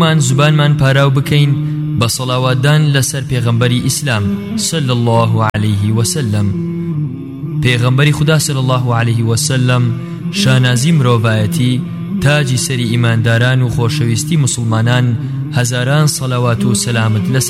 من زبانمان پاراو بکەین بە سەڵاواتدان لەسەر پێغەمبەری ئیسلام صلی الله عليه وسلم. پێغەمبەری خدا صلی الله عليه وسلم شانازی مرۆڤایەتی، تاجی سەری ئیمانداران و خۆشەویستی مسلمانان، هەزاران سەڵاوات و سەلامت لەسەر